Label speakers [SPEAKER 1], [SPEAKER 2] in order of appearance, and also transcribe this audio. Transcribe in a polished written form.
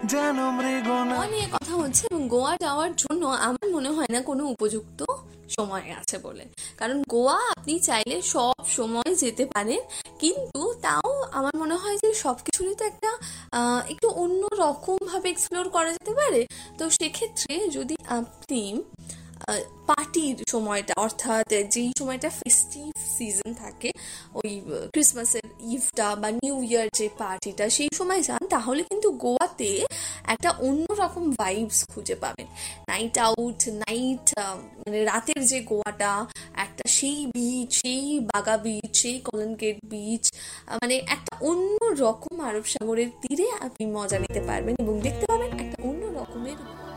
[SPEAKER 1] যেন মৃগনা।
[SPEAKER 2] গোয়া নিয়ে কথা হচ্ছে এবং গোয়া যাওয়ার জন্য আমার মনে হয় না কোনো উপযুক্ত সময় আছে বলে, কারণ গোয়া আপনি চাইলে সব সময় যেতে পারেন, কিন্তু তাও আমার মনে হয় যে সবকিছুরই তো একটা একটু অন্য রকম ভাবে এক্সপ্লোর করা যেতে পারে। তো সেক্ষেত্রে যদি আপনি পার্টির সময়টা, অর্থাৎ যেই সময়টা ফেস্টিভ সিজন থাকে, ওই ক্রিসমাসের ইভটা বা নিউ ইয়ার যে পার্টিটা সেই সময় যান, তাহলে কিন্তু গোয়াতে একটা অন্যরকম ভাইবস খুঁজে পাবেন। নাইট আউট, মানে রাতের যে গোয়াটা, একটা সেই বিচ, সেই বাগা বিচ, সেই কলন গেট বিচ, মানে একটা অন্য রকম আরব সাগরের তীরে আপনি মজা নিতে পারবেন এবং দেখতে পাবেন একটা অন্য রকমের